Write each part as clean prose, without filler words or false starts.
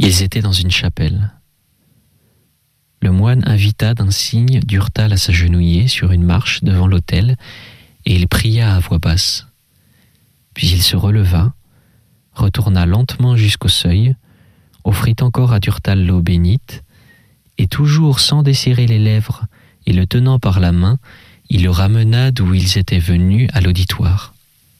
Ils étaient dans une chapelle. Le moine invita d'un signe Durtal à s'agenouiller sur une marche devant l'autel et il pria à voix basse. Puis il se releva, retourna lentement jusqu'au seuil, offrit encore à Durtal l'eau bénite et toujours sans desserrer les lèvres et le tenant par la main, il le ramena d'où ils étaient venus à l'auditoire.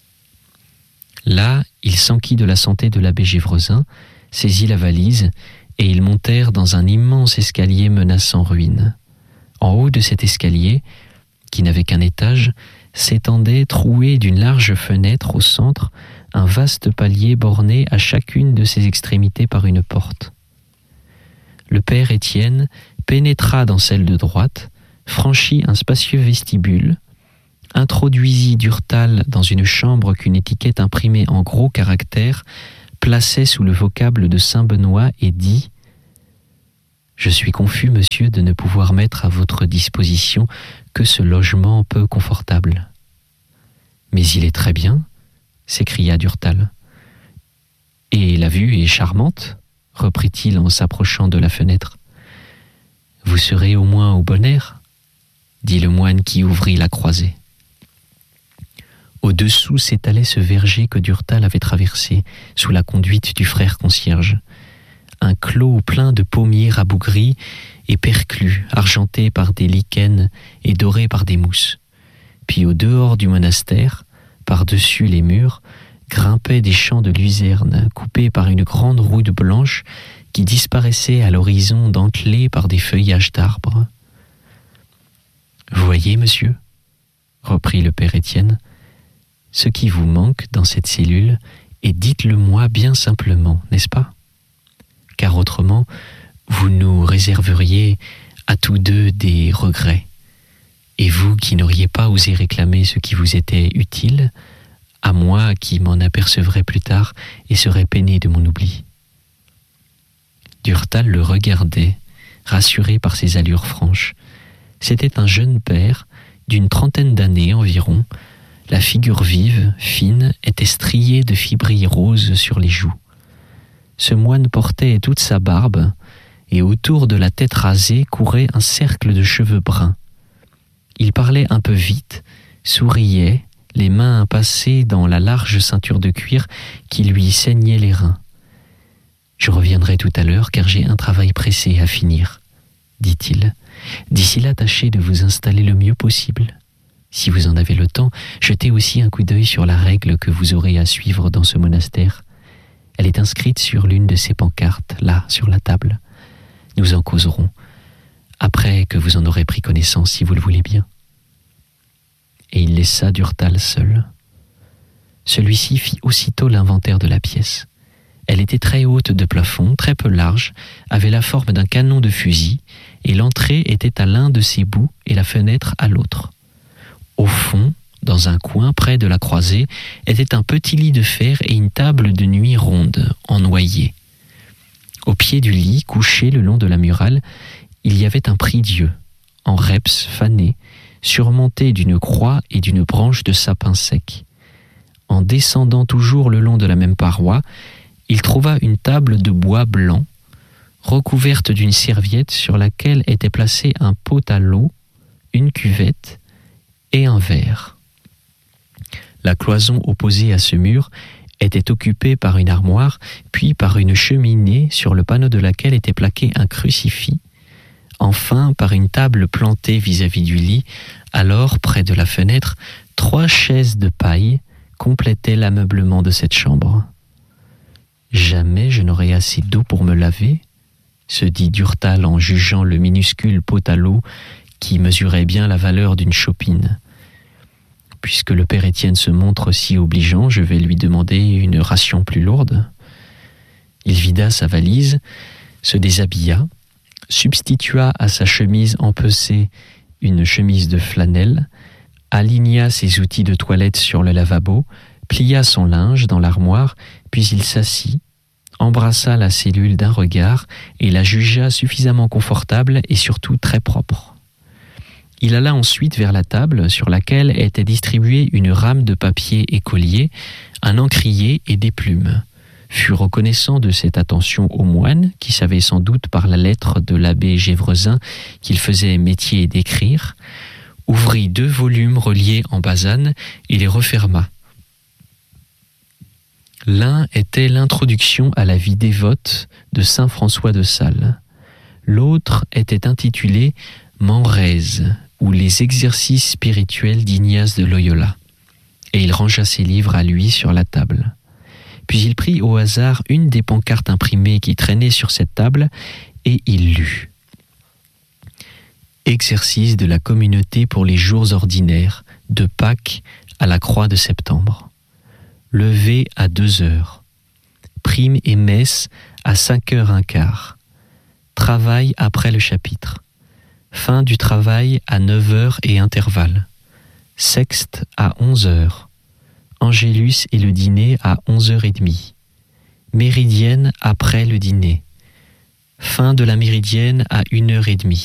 Là, il s'enquit de la santé de l'abbé Gévresin, saisit la valise et ils montèrent dans un immense escalier menaçant ruine. En haut de cet escalier, qui n'avait qu'un étage, s'étendait, troué d'une large fenêtre au centre, un vaste palier borné à chacune de ses extrémités par une porte. Le père Étienne pénétra dans celle de droite, franchit un spacieux vestibule, introduisit Durtal dans une chambre qu'une étiquette imprimée en gros caractères plaçait sous le vocable de saint Benoît et dit « Je suis confus, monsieur, de ne pouvoir mettre à votre disposition que ce logement peu confortable. »« Mais il est très bien, » s'écria Durtal. « Et la vue est charmante, » reprit-il en s'approchant de la fenêtre. « Vous serez au moins au bon air » dit le moine qui ouvrit la croisée. Au-dessous s'étalait ce verger que Durtal avait traversé sous la conduite du frère concierge. Un clos plein de pommiers rabougris et perclus, argentés par des lichens et dorés par des mousses. Puis au dehors du monastère, par-dessus les murs, grimpaient des champs de luzerne coupés par une grande roude blanche qui disparaissait à l'horizon dentelée par des feuillages d'arbres. « Vous voyez, monsieur, » reprit le père Étienne, « ce qui vous manque dans cette cellule, et dites-le-moi bien simplement, n'est-ce pas ? Car autrement, vous nous réserveriez à tous deux des regrets, et vous qui n'auriez pas osé réclamer ce qui vous était utile, à moi qui m'en apercevrais plus tard et serais peiné de mon oubli. » Durtal le regardait, rassuré par ses allures franches. C'était un jeune père, d'une trentaine d'années environ. La figure vive, fine, était striée de fibrilles roses sur les joues. Ce moine portait toute sa barbe, et autour de la tête rasée courait un cercle de cheveux bruns. Il parlait un peu vite, souriait, les mains passées dans la large ceinture de cuir qui lui saignait les reins. « Je reviendrai tout à l'heure car j'ai un travail pressé à finir, » dit-il. « D'ici là, tâchez de vous installer le mieux possible. Si vous en avez le temps, jetez aussi un coup d'œil sur la règle que vous aurez à suivre dans ce monastère. Elle est inscrite sur l'une de ces pancartes, là, sur la table. Nous en causerons, après que vous en aurez pris connaissance, si vous le voulez bien. » Et il laissa Durtal seul. Celui-ci fit aussitôt l'inventaire de la pièce. Elle était très haute de plafond, très peu large, avait la forme d'un canon de fusil, et l'entrée était à l'un de ses bouts et la fenêtre à l'autre. Au fond, dans un coin près de la croisée, était un petit lit de fer et une table de nuit ronde, en noyer. Au pied du lit, couché le long de la muraille, il y avait un prie-dieu, en reps fané, surmonté d'une croix et d'une branche de sapin sec. En descendant toujours le long de la même paroi, il trouva une table de bois blanc, recouverte d'une serviette sur laquelle était placé un pot à l'eau, une cuvette et un verre. La cloison opposée à ce mur était occupée par une armoire, puis par une cheminée sur le panneau de laquelle était plaqué un crucifix, enfin par une table plantée vis-à-vis du lit, alors près de la fenêtre, 3 chaises de paille complétaient l'ameublement de cette chambre. « Jamais je n'aurai assez d'eau pour me laver », se dit Durtal en jugeant le minuscule pot à l'eau qui mesurait bien la valeur d'une chopine. « Puisque le père Étienne se montre si obligeant, je vais lui demander une ration plus lourde. » Il vida sa valise, se déshabilla, substitua à sa chemise empecée une chemise de flanelle, aligna ses outils de toilette sur le lavabo, plia son linge dans l'armoire, puis il s'assit, embrassa la cellule d'un regard et la jugea suffisamment confortable et surtout très propre. Il alla ensuite vers la table sur laquelle était distribuée une rame de papier écolier, un encrier et des plumes. fut reconnaissant de cette attention au moine, qui savait sans doute par la lettre de l'abbé Gévresin qu'il faisait métier d'écrire, ouvrit 2 volumes reliés en basane et les referma. L'un était l'introduction à la vie dévote de saint François de Sales. L'autre était intitulé Manrese, ou les exercices spirituels d'Ignace de Loyola. Et il rangea ses livres à lui sur la table. Puis il prit au hasard une des pancartes imprimées qui traînaient sur cette table et il lut. Exercice de la communauté pour les jours ordinaires, de Pâques à la croix de septembre. Lever à 2 heures. Prime et messe à 5h15. Travail après le chapitre. Fin du travail à 9h et intervalle. Sexte à 11h. Angélus et le dîner à 11h30. Méridienne après le dîner. Fin de la méridienne à 1h30.